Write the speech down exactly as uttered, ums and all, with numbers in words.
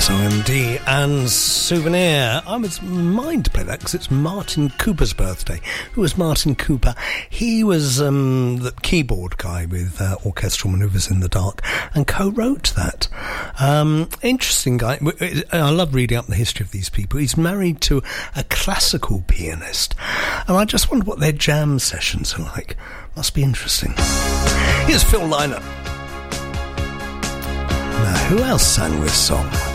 S O M D and Souvenir. I was mind to play that because it's Martin Cooper's birthday. Who was Martin Cooper? He was um, the keyboard guy with uh, Orchestral Manoeuvres in the Dark and co-wrote that. Um, interesting guy. I love reading up the history of these people. He's married to a classical pianist, and I just wonder what their jam sessions are like. Must be interesting. Here's Phil Lynott. Now, who else sang this song?